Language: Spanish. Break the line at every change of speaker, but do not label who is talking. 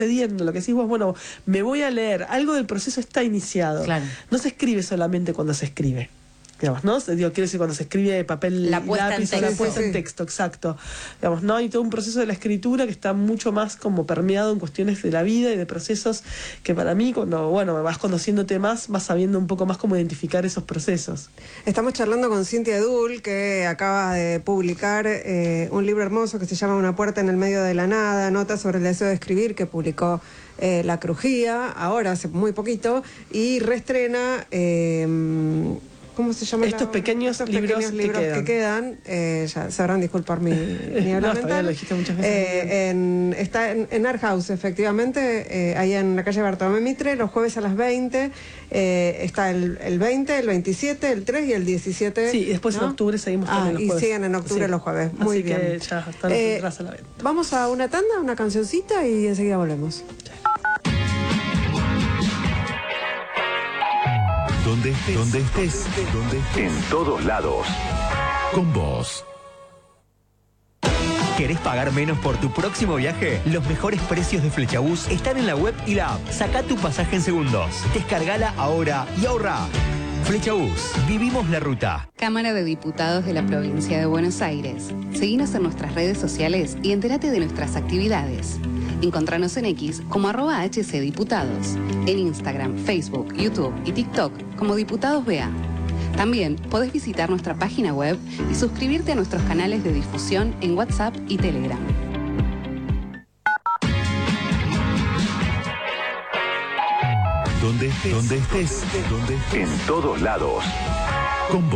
sucediendo, lo que decís vos, bueno, me voy a leer, algo del proceso está iniciado.
Claro.
No se escribe solamente cuando se escribe. Digamos, ¿no? Digo, quiero decir, cuando se escribe papel
La puesta
lápiz
en
o la
texto.
puesta en texto, exacto. Digamos, ¿no? Hay todo un proceso de la escritura que está mucho más como permeado en cuestiones de la vida y de procesos que para mí, cuando, bueno, me vas conociéndote más, vas sabiendo un poco más cómo identificar esos procesos.
Estamos charlando con Cintia Edul, que acaba de publicar un libro hermoso que se llama Una puerta en el medio de la nada, notas sobre el deseo de escribir, que publicó La Crujía, ahora hace muy poquito, y reestrena... ¿cómo se llama?
Estos pequeños libros
que quedan. Ya sabrán disculpar mi habla
No,
mental.
lo dijiste muchas veces.
Está en Art House, efectivamente, ahí en la calle Bartolomé Mitre, los jueves a las 20. Está el 20, el 27, el 3 y el 17.
Sí, y después
¿no?
en octubre seguimos también los
y
jueves.
siguen en octubre los jueves. Muy
Así
bien.
que ya están las entradas a la venta.
Vamos a una tanda, una cancioncita y enseguida volvemos.
Donde estés, en todos lados. Con vos.
¿Querés pagar menos por tu próximo viaje? Los mejores precios de Flechabús están en la web y la app. Sacá tu pasaje en segundos. Descargala ahora y ahorra. Flechabús. Vivimos la ruta.
Cámara de Diputados de la Provincia de Buenos Aires. Seguinos en nuestras redes sociales y entérate de nuestras actividades. Encontranos en X como @HCDiputados. En Instagram, Facebook, YouTube y TikTok como Diputados BA. También podés visitar nuestra página web y suscribirte a nuestros canales de difusión en WhatsApp y Telegram.
Donde estés, en todos lados. Con vos.